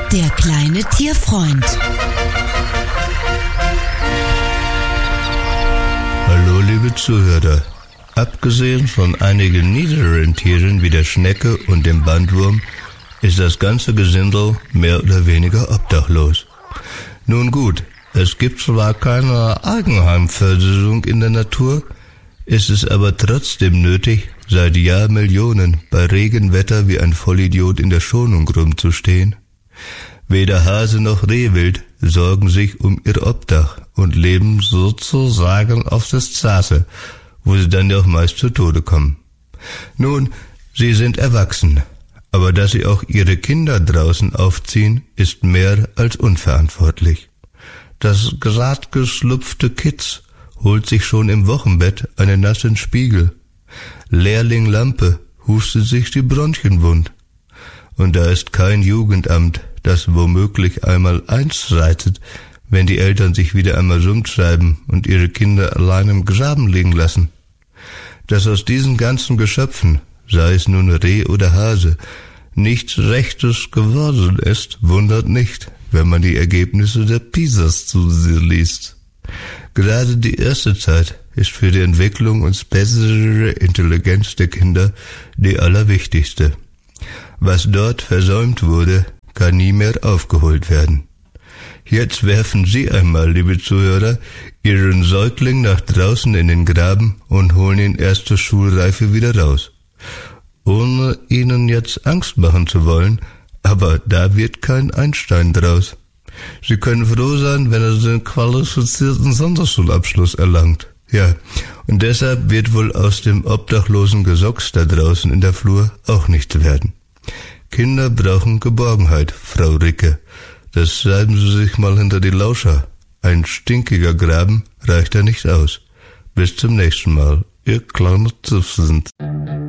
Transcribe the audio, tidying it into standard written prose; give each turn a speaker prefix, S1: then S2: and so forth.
S1: Der kleine Tierfreund.
S2: Hallo liebe Zuhörer. Abgesehen von einigen niederen Tieren wie der Schnecke und dem Bandwurm ist das ganze Gesindel mehr oder weniger obdachlos. Nun gut, es gibt zwar keine Eigenheimversicherung in der Natur, ist es aber trotzdem nötig, seit Jahrmillionen bei Regenwetter wie ein Vollidiot in der Schonung rumzustehen. Weder Hase noch Rehwild sorgen sich um ihr Obdach und leben sozusagen auf der Straße, wo sie dann ja auch meist zu Tode kommen. Nun, sie sind erwachsen, aber dass sie auch ihre Kinder draußen aufziehen, ist mehr als unverantwortlich. Das grad geschlüpfte Kitz holt sich schon im Wochenbett einen nassen Spiegel. Lehrling Lampe hustet sich die Bronchien wund. Und da ist kein Jugendamt, das womöglich einmal einschreitet, wenn die Eltern sich wieder einmal rumtreiben und ihre Kinder allein im Graben liegen lassen. Dass aus diesen ganzen Geschöpfen, sei es nun Reh oder Hase, nichts Rechtes geworden ist, wundert nicht, wenn man die Ergebnisse der PISAs zu sich liest. Gerade die erste Zeit ist für die Entwicklung und bessere Intelligenz der Kinder die allerwichtigste. Was dort versäumt wurde, kann nie mehr aufgeholt werden. Jetzt werfen Sie einmal, liebe Zuhörer, Ihren Säugling nach draußen in den Graben und holen ihn erst zur Schulreife wieder raus. Ohne Ihnen jetzt Angst machen zu wollen, aber da wird kein Einstein draus. Sie können froh sein, wenn er den qualifizierten Sonderschulabschluss erlangt. Ja, und deshalb wird wohl aus dem obdachlosen Gesocks da draußen in der Flur auch nichts werden. Kinder brauchen Geborgenheit, Frau Ricke. Das schreiben Sie sich mal hinter die Lauscher. Ein stinkiger Graben reicht da nicht aus. Bis zum nächsten Mal, Ihr kleiner Zipfsend.